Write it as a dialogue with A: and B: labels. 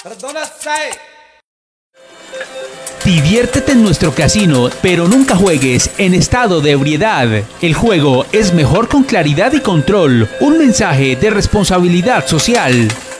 A: Diviértete en nuestro casino, pero nunca juegues en estado de ebriedad. El juego es mejor con claridad y control. Un mensaje de responsabilidad social.